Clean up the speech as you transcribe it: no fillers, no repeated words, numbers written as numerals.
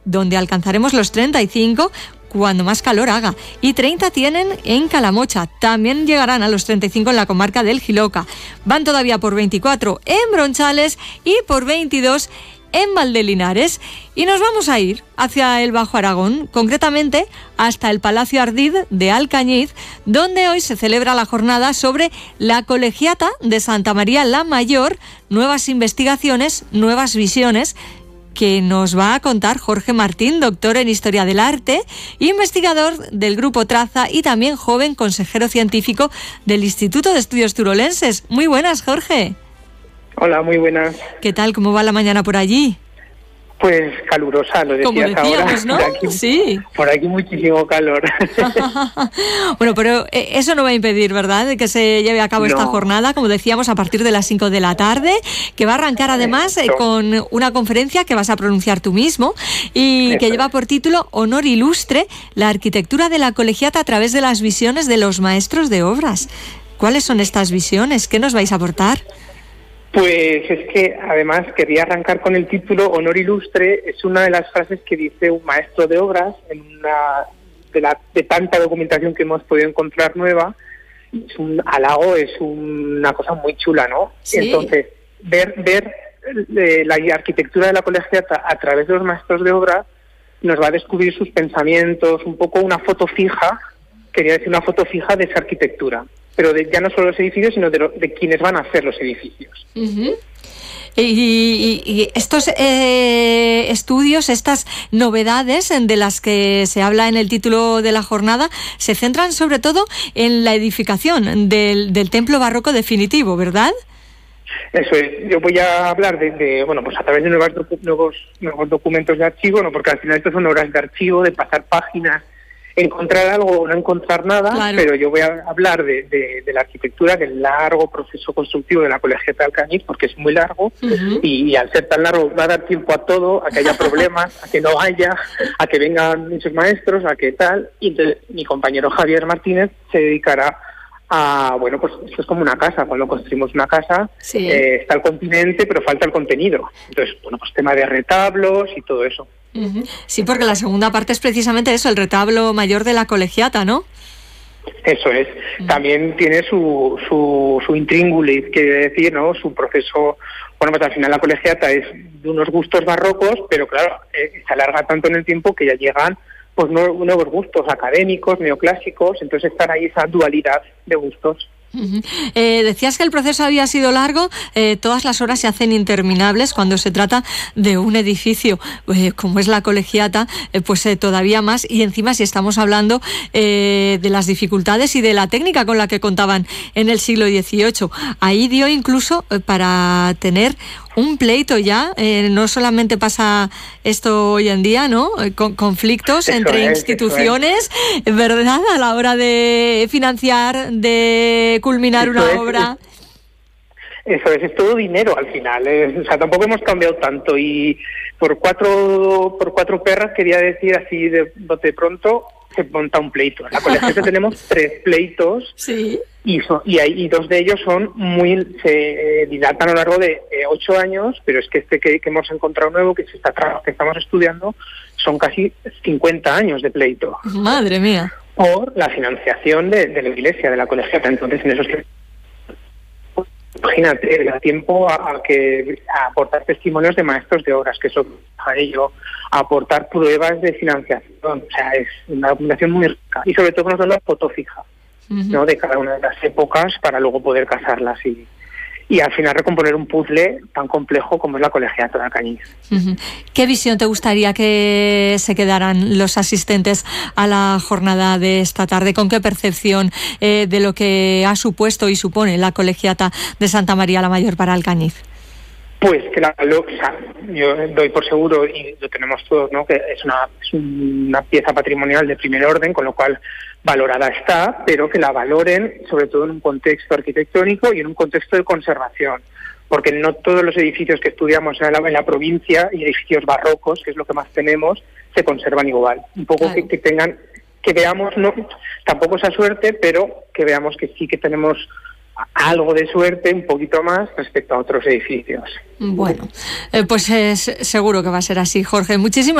donde alcanzaremos los 35 cuando más calor haga, y 30 tienen en Calamocha. También llegarán a los 35 en la comarca del Jiloca. Van todavía por 24 en Bronchales y por 22 en Valdelinares. Y nos vamos a ir hacia el Bajo Aragón, concretamente hasta el Palacio Ardid de Alcañiz, donde hoy se celebra la jornada sobre la Colegiata de Santa María la Mayor, nuevas investigaciones, nuevas visiones, que nos va a contar Jorge Martín, doctor en Historia del Arte, investigador del Grupo Traza y también joven consejero científico del Instituto de Estudios Turolenses. Muy buenas, Jorge. Hola, muy buenas. ¿Qué tal? ¿Cómo va la mañana por allí? Pues calurosa, lo decías. Como decíamos, ahora. ¿no? Por aquí, sí. Por aquí muchísimo calor. Bueno, pero eso no va a impedir, ¿verdad?, de que se lleve a cabo esta jornada, como decíamos, a partir de las 5 de la tarde, que va a arrancar además con una conferencia que vas a pronunciar tú mismo y que lleva por título Honor Ilustre, la arquitectura de la colegiata a través de las visiones de los maestros de obras. ¿Cuáles son estas visiones? ¿Qué nos vais a aportar? Pues es que además quería arrancar con el título Honor Ilustre. Es una de las frases que dice un maestro de obras en de tanta documentación que hemos podido encontrar nueva. Es un halago, es una cosa muy chula, ¿no? Sí. Entonces, ver la arquitectura de la colegiata a través de los maestros de obra nos va a descubrir sus pensamientos, un poco una foto fija, quería decir una foto fija de esa arquitectura, pero ya no solo los edificios, sino de quienes van a hacer los edificios. Uh-huh. Y estos estudios, estas novedades de las que se habla en el título de la jornada, se centran sobre todo en la edificación del templo barroco definitivo, ¿verdad? Eso es. Yo voy a hablar pues a través de nuevos documentos de archivo, no, porque al final estos son obras de archivo, de pasar páginas, encontrar algo o no encontrar nada, claro. Pero yo voy a hablar de la arquitectura, del largo proceso constructivo de la colegiata de Alcañiz, porque es muy largo, uh-huh. y al ser tan largo va a dar tiempo a todo, a que haya problemas, a que no haya, a que vengan muchos maestros, a que tal, y entonces mi compañero Javier Martínez se dedicará a, bueno, pues esto es como una casa, cuando construimos una casa, sí. Está el continente, pero falta el contenido. Entonces, bueno, pues tema de retablos y todo eso. Uh-huh. Sí, porque la segunda parte es precisamente eso, el retablo mayor de la colegiata, ¿no? Eso es. Uh-huh. También tiene su intríngulis, quiere decir, ¿no? Su proceso. Bueno, pues al final la colegiata es de unos gustos barrocos, pero claro, se alarga tanto en el tiempo que ya llegan pues nuevos gustos académicos, neoclásicos, entonces están ahí esa dualidad de gustos. Uh-huh. Decías que el proceso había sido largo, todas las horas se hacen interminables cuando se trata de un edificio como es la colegiata, pues todavía más, y encima si estamos hablando de las dificultades y de la técnica con la que contaban en el siglo XVIII. Ahí dio incluso para tener un pleito ya, no solamente pasa esto hoy en día, ¿no? Conflictos entre instituciones, ¿verdad? A la hora de financiar, de culminar una obra. Eso es todo dinero al final. O sea, tampoco hemos cambiado tanto y por cuatro perras, quería decir así de pronto, se monta un pleito. En la colegiata tenemos 3 pleitos. Sí. Y 2 de ellos se dilatan a lo largo de 8 años, pero es que que hemos encontrado nuevo, que estamos estudiando, son casi 50 años de pleito. ¡Madre mía! Por la financiación de la iglesia, de la colegiata. Entonces, en esos imagínate, da tiempo a aportar testimonios de maestros de obras, que eso a ello, a aportar pruebas de financiación. O sea, es una documentación muy rica. Y sobre todo nos da una foto fija, uh-huh. ¿no?, de cada una de las épocas para luego poder casarlas y al final recomponer un puzzle tan complejo como es la colegiata de Alcañiz. Uh-huh. ¿Qué visión te gustaría que se quedaran los asistentes a la jornada de esta tarde? ¿Con qué percepción de lo que ha supuesto y supone la colegiata de Santa María la Mayor para Alcañiz? Pues que yo doy por seguro, y lo tenemos todos, ¿no?, que es una pieza patrimonial de primer orden, con lo cual valorada está, pero que la valoren sobre todo en un contexto arquitectónico y en un contexto de conservación, porque no todos los edificios que estudiamos en la provincia, y edificios barrocos, que es lo que más tenemos, se conservan igual. Un poco claro. que veamos, no tampoco esa suerte, pero que veamos que sí que tenemos algo de suerte, un poquito más respecto a otros edificios. Bueno, pues seguro que va a ser así, Jorge. Muchísimas